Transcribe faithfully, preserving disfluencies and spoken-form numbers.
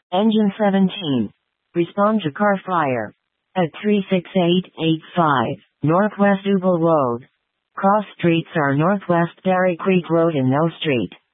Engine seventeen. Respond to car fire. At three six eight eight five, Northwest Ubel Road. Cross streets are Northwest Berry Creek Road and No Street.